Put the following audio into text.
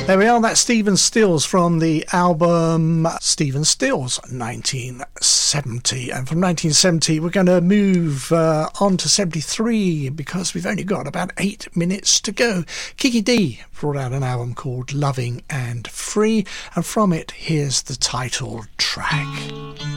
There we are, that's Stephen Stills from the album Stephen Stills 1970. And from 1970 we're going to move on to 73 because we've only got about 8 minutes to go. Kiki Dee brought out an album called Loving and Free, and from it here's the title track.